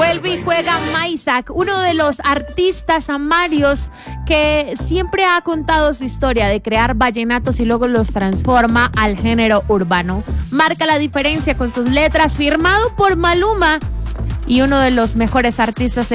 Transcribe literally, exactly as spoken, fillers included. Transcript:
Vuelve y juega Maisak, uno de los artistas amarios que siempre ha contado su historia de crear vallenatos y luego los transforma al género urbano. Marca la diferencia con sus letras, firmado por Maluma y uno de los mejores artistas